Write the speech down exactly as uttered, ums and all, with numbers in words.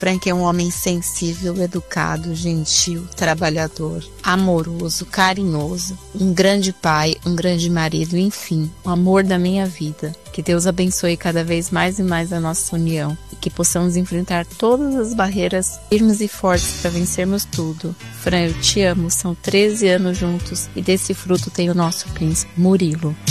Frank é um homem sensível, educado, gentil, trabalhador, amoroso, carinhoso, um grande pai, um grande marido, enfim, o amor da minha vida. Que Deus abençoe cada vez mais e mais a nossa união e que possamos enfrentar todas as barreiras firmes e fortes para vencermos tudo. Fran, eu te amo, são treze anos juntos e desse fruto tem o nosso príncipe, Murilo.